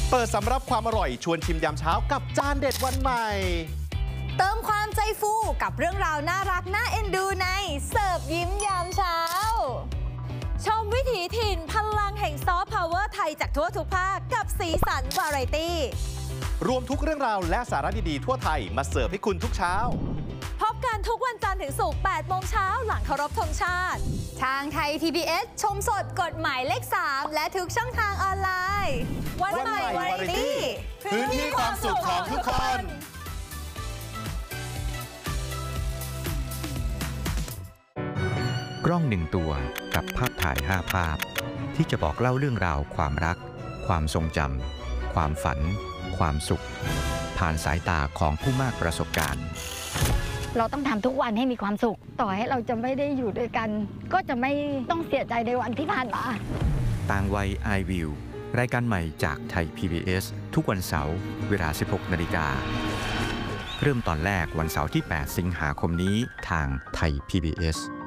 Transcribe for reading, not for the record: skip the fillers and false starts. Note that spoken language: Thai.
เปิดสำรับความอร่อยชวนชิมยามเช้ากับจานเด็ดวันใหม่เติมความใจฟูกับเรื่องราวน่ารักน่าเอ็นดูในเสิร์ฟยิ้มยามเช้าชมวิถีถิ่นพลังแห่งซอฟต์พาวเวอร์ไทยจากทั่วทุกภาคกับสีสันวาไรตี้รวมทุกเรื่องราวและสาระดีๆทั่วไทยมาเสิร์ฟให้คุณทุกเช้าพบกันทุกวันจันทร์ถึงศุกร์ 8 โมงเช้าหลังเคารพธงชาติทางไทย PBS ชมสดกฎหมายเลข 3 และทุกช่องทางออนไลน์วันใหม่วาไรตี้พื้นที่ความสุขของทุกคนกล้องหนึ่งตัวกับภาพถ่าย5 ภาพที่จะบอกเล่าเรื่องราวความรักความทรงจำความฝันความสุขผ่านสายตาของผู้มากประสบการณ์เราต้องทำทุกวันให้มีความสุขต่อให้เราจะไม่ได้อยู่ด้วยกันก็จะไม่ต้องเสียใจในวันที่ผ่านมาต่างวัย I Will รายการใหม่จากไทย PBS ทุกวันเสาร์เวลา 16 นาฬิกาเริ่มตอนแรกวันเสาร์ที่ 8 สิงหาคมนี้ทางไทย PBS